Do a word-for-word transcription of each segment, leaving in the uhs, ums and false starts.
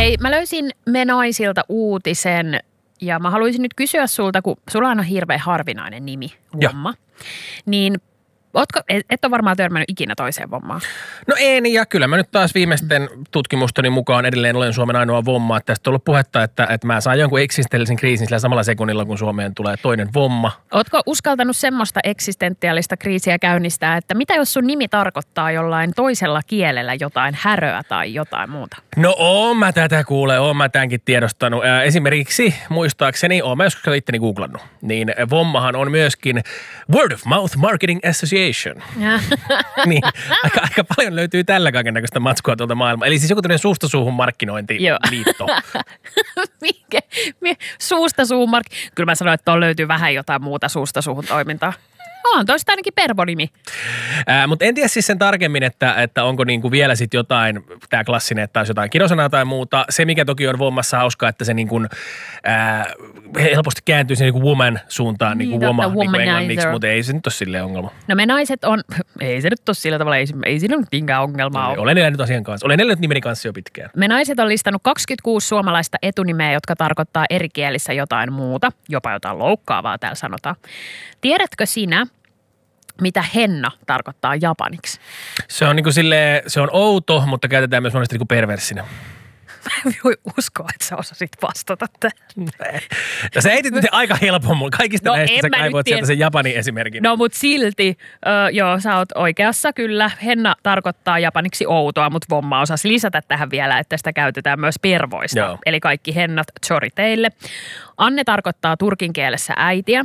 Hei, mä löysin Me Naisilta uutisen ja mä haluaisin nyt kysyä sulta, kun sulla on hirveän harvinainen nimi, Vomma, niin ootko, et ole varmaan törmännyt ikinä toiseen Vommaan? No en, ja kyllä mä nyt taas viimeisten tutkimustoni mukaan edelleen olen Suomen ainoa Vomma. Tästä on ollut puhetta, että, että mä saan jonkun eksistentiaalisen kriisin sillä samalla sekunnilla, kun Suomeen tulee toinen Vomma. Ootko uskaltanut semmoista eksistentiaalista kriisiä käynnistää, että mitä jos sun nimi tarkoittaa jollain toisella kielellä jotain häröä tai jotain muuta? No oon mä tätä kuule, oon mä tämänkin tiedostanut. Ää, esimerkiksi muistaakseni, oon mä joskus itteni googlannut, niin Vommahan on myöskin Word of Mouth Marketing Association. niin, aika, aika paljon löytyy tällä kaikennäköistä matskua tuolta maailmaa. Eli siis joku tämmöinen suusta suuhun markkinointiliitto. Mikä? Suusta suuhun mark... Kyllä mä sanoin, että tuolla löytyy vähän jotain muuta suusta suuhun toimintaa. On toista ainakin pervonimi. Mutta en tiedä siis sen tarkemmin, että, että onko niinku vielä sitten jotain, tämä klassinen, että olisi jotain kirosanaa tai muuta. Se, mikä toki on Vommassa hauskaa, että se niinku, ää, helposti kääntyy se niinku woman suuntaan, niin, niinku woma niinku englanniksi, mutta ei se nyt ole silleen ongelma. No me naiset on, ei se nyt ole sillä tavalla, ei, ei siinä nyt niinkään ongelmaa ole. Olen elänyt asian kanssa, olen elänyt nimeni kanssa jo pitkään. Me naiset on listannut kaksikymmentäkuusi suomalaista etunimeä, jotka tarkoittaa eri kielissä jotain muuta, jopa jotain loukkaavaa täällä sanotaan. Tiedätkö sinä, mitä henna tarkoittaa japaniksi? Se on niinku silleen, se on outo, mutta käytetään myös monesti niinku perverssinä. Mä voi uskoa, että sä osasit vastata tähän. No sä heitit nyt aika helpon mulle. Kaikista no, näistä sä kaivoit sieltä sen Japanin esimerkin. No mut silti, ö, joo sä oot oikeassa kyllä. Henna tarkoittaa japaniksi outoa, mutta Vomma osasi lisätä tähän vielä, että sitä käytetään myös pervoista. Joo. Eli kaikki hennat chori teille. Anne tarkoittaa turkin kielessä äitiä.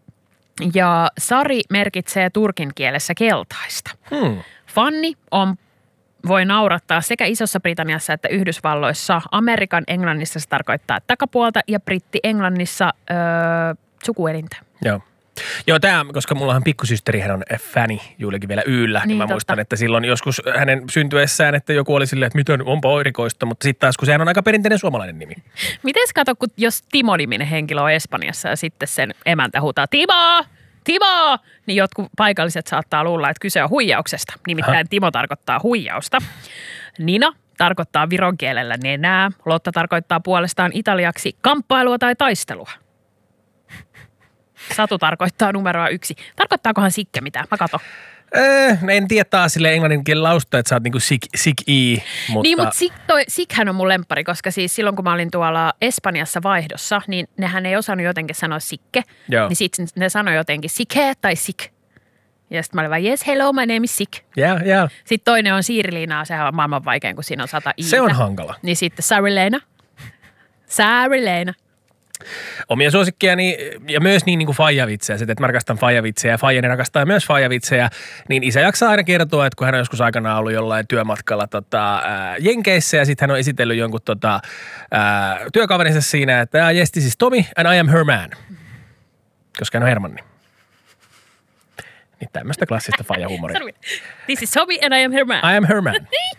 Ja Sari merkitsee turkin kielessä keltaista. Hmm. Fanni on, voi naurattaa sekä Isossa Britanniassa että Yhdysvalloissa. Amerikan englannissa se tarkoittaa takapuolta ja britti-englannissa öö, sukuelintä. Joo. Joo, tämä, koska mullahan pikkusysteri, hän on Fanny Juulikin vielä Yllä, niin, niin mä totta. Muistan, että silloin joskus hänen syntyessään, että joku oli silleen, että miten onpa erikoista, mutta sitten taas, kun sehän on aika perinteinen suomalainen nimi. Mites kato, kun jos Timo-niminen henkilö on Espanjassa ja sitten sen emäntä huutaa, Timo! Timo! Niin jotkut paikalliset saattaa luulla, että kyse on huijauksesta. Nimittäin Aha. Timo tarkoittaa huijausta. Nina tarkoittaa viron kielellä nenää. Lotta tarkoittaa puolestaan italiaksi kamppailua tai taistelua. Satu tarkoittaa numeroa yksi. Tarkoittaakohan sikke mitään? Mä katon. Öö, en tiedä taas silleen englannin kielen lausta, että sä oot niinku sik, sik-i, mutta... Niin, mutta sik, toi, sikhän on mun lemppari, koska siis silloin kun mä olin tuolla Espanjassa vaihdossa, niin nehän ei osannut jotenkin sanoa sikke. Joo. Niin sitten ne sanoi jotenkin sike tai sik. Ja sitten mä olin vaan, yes, hello, my name is Sik. Yeah, yeah. Sitten toinen on Siiriliinaa, sehän on maailman vaikein, kun siinä on sata iitä. Se on hankala. Niin sitten Sarilena. Sarilena. Omia suosikkiani ja myös niin, niin kuin faijavitsejä, että mä rakastan faijavitsejä ja faijani rakastaa myös faijavitsejä, niin isä jaksaa aina kertoa, että kun hän on joskus aikanaan ollut jollain työmatkalla tota, ää, Jenkeissä ja sitten hän on esitellyt jonkun tota, ää, työkaverinsa siinä, että yes, this is Tommy and I am her man, koska hän on Hermanni. Niin tämmöistä klassista faijahumoria. This is Tommy and I am her man. I am her man.